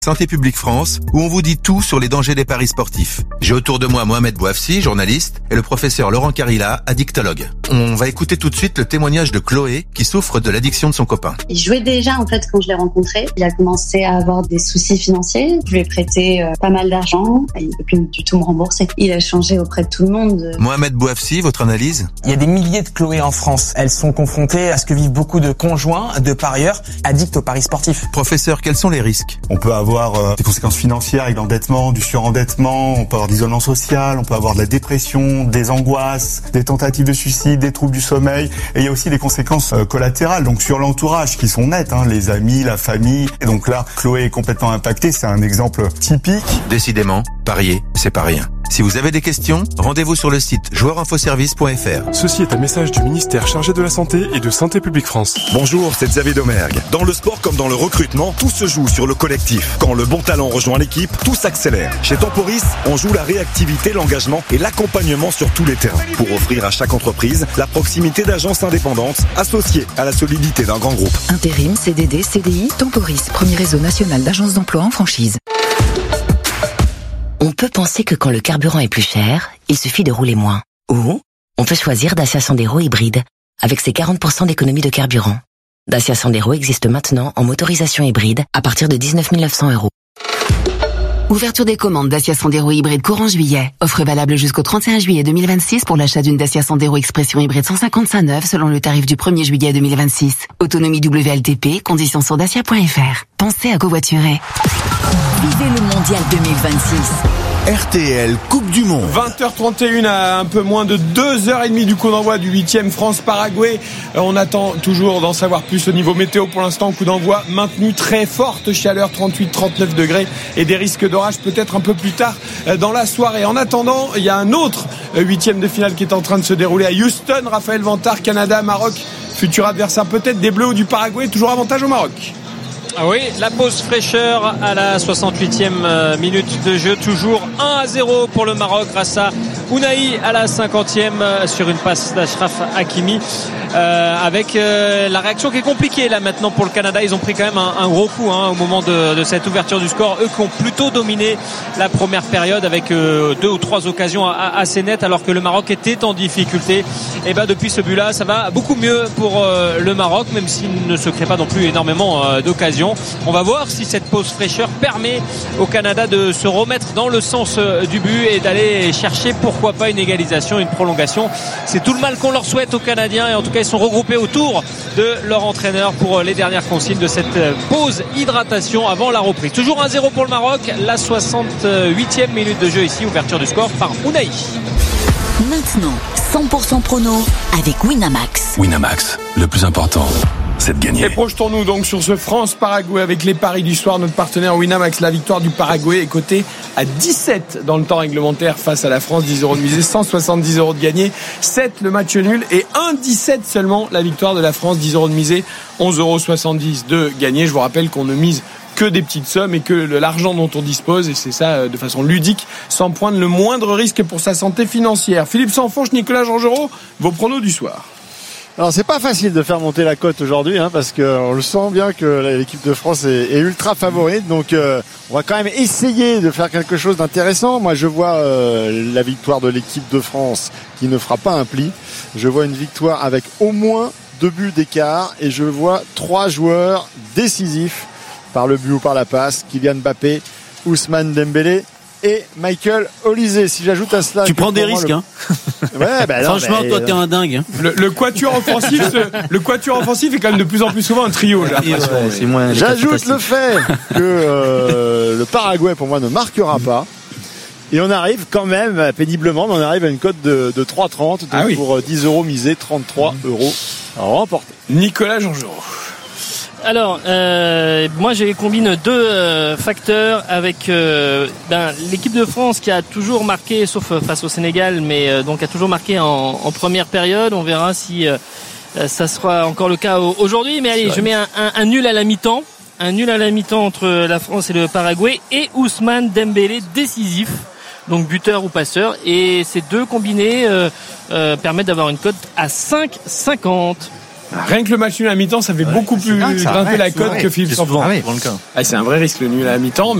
Santé publique France, où on vous dit tout sur les dangers des paris sportifs. J'ai autour de moi Mohamed Bouafsi, journaliste, et le professeur Laurent Carilla, addictologue. On va écouter tout de suite le témoignage de Chloé, qui souffre de l'addiction de son copain. Il jouait déjà, en fait, quand je l'ai rencontré. Il a commencé à avoir des soucis financiers. Je lui ai prêté pas mal d'argent. Il ne peut plus du tout me rembourser. Il a changé auprès de tout le monde. Mohamed Bouafsi, votre analyse ? Il y a des milliers de Chloé en France. Elles sont confrontées à ce que vivent beaucoup de conjoints, de parieurs, addicts aux paris sportifs. Professeur, quels sont les risques ? On peut avoir des conséquences financières avec l'endettement, du surendettement, on peut avoir de l'isolement social, on peut avoir de la dépression, des angoisses, des tentatives de suicide, des troubles du sommeil, et il y a aussi des conséquences collatérales, donc sur l'entourage qui sont nettes, les amis, la famille. Et donc là, Chloé est complètement impactée, c'est un exemple typique. Décidément, parier, c'est pas rien. Si vous avez des questions, rendez-vous sur le site joueurinfoservice.fr. Ceci est un message du ministère chargé de la Santé et de Santé publique France. Bonjour, c'est Xavier Domergue. Dans le sport comme dans le recrutement, tout se joue sur le collectif. Quand le bon talent rejoint l'équipe, tout s'accélère. Chez Temporis, on joue la réactivité, l'engagement et l'accompagnement sur tous les terrains. Pour offrir à chaque entreprise la proximité d'agences indépendantes associées à la solidité d'un grand groupe. Intérim, CDD, CDI, Temporis, premier réseau national d'agences d'emploi en franchise. On peut penser que quand le carburant est plus cher, il suffit de rouler moins. Ou on peut choisir Dacia Sandero hybride, avec ses 40% d'économie de carburant. Dacia Sandero existe maintenant en motorisation hybride à partir de 19 900 €. Ouverture des commandes Dacia Sandero hybride courant juillet. Offre valable jusqu'au 31 juillet 2026 pour l'achat d'une Dacia Sandero Expression hybride 155 neuve selon le tarif du 1er juillet 2026. Autonomie WLTP, conditions sur dacia.fr. Pensez à covoiturer. Vivez le mondial 2026. RTL Coupe du Monde. 20h31 à un peu moins de 2h30 du coup d'envoi du 8e France-Paraguay. On attend toujours d'en savoir plus au niveau météo. Pour l'instant, coup d'envoi maintenu, très forte chaleur, 38-39 degrés et des risques d'orage peut-être un peu plus tard dans la soirée. En attendant, il y a un autre 8e de finale qui est en train de se dérouler à Houston. Raphaël Vantard, Canada, Maroc, futur adversaire peut-être des Bleus ou du Paraguay. Toujours avantage au Maroc. Ah oui, la pause fraîcheur à la 68e minute de jeu, toujours 1-0 pour le Maroc grâce à Ounahi à la 50e sur une passe d'Achraf Hakimi, avec la réaction qui est compliquée là maintenant pour le Canada. Ils ont pris quand même un gros coup au moment de cette ouverture du score, eux qui ont plutôt dominé la première période avec 2 ou 3 occasions assez nettes, alors que le Maroc était en difficulté. Et depuis ce but là, ça va beaucoup mieux pour le Maroc, même s'il ne se crée pas non plus énormément d'occasions. On va voir si cette pause fraîcheur permet au Canada de se remettre dans le sens du but et d'aller chercher pourquoi pas une égalisation, une prolongation. C'est tout le mal qu'on leur souhaite aux Canadiens, et en tout cas ils sont regroupés autour de leur entraîneur pour les dernières consignes de cette pause hydratation avant la reprise. Toujours 1-0 pour le Maroc, la 68e minute de jeu ici, ouverture du score par Ounahi. Maintenant, 100% prono avec Winamax. Winamax, le plus important, c'est de gagner. Et projetons-nous donc sur ce France-Paraguay avec les paris du soir. Notre partenaire Winamax, la victoire du Paraguay est cotée à 17 dans le temps réglementaire face à la France. 10 € de misée, 170 € de gagné, 7 le match nul et 1,17 seulement la victoire de la France. 10 € de misée, 11,70 € de gagné. Je vous rappelle qu'on ne mise que des petites sommes et que l'argent dont on dispose, et c'est ça de façon ludique, sans prendre le moindre risque pour sa santé financière. Philippe Sanfonche, Nicolas Georgerot, vos pronos du soir. Alors c'est pas facile de faire monter la cote aujourd'hui, parce qu'on le sent bien que l'équipe de France est ultra favorite, donc on va quand même essayer de faire quelque chose d'intéressant. Moi je vois la victoire de l'équipe de France qui ne fera pas un pli. Je vois une victoire avec au moins 2 buts d'écart, et je vois 3 joueurs décisifs par le but ou par la passe: Kylian Mbappé, Ousmane Dembélé et Michael Olise. Si j'ajoute à cela... Tu prends des risques, Ouais, franchement, toi, t'es un dingue. Le quatuor offensif, est quand même de plus en plus souvent un trio. C'est moins. J'ajoute le fait que le Paraguay, pour moi, ne marquera pas. Et on arrive quand même, péniblement, mais on arrive à une cote de 3,30. Donc pour 10 € misés, 33 € à remporter. Nicolas Georgerot. Alors, moi je combine 2 facteurs avec l'équipe de France qui a toujours marqué, sauf face au Sénégal, mais donc a toujours marqué en première période. On verra si ça sera encore le cas aujourd'hui. Mais allez, je mets un nul à la mi-temps. Un nul à la mi-temps entre la France et le Paraguay, et Ousmane Dembélé décisif, donc buteur ou passeur. Et ces 2 combinés permettent d'avoir une cote à 5,50. Rien que le match nul à mi-temps, ça fait beaucoup plus grimper la cote que Philippe Sampson. C'est un vrai risque le nul à mi-temps.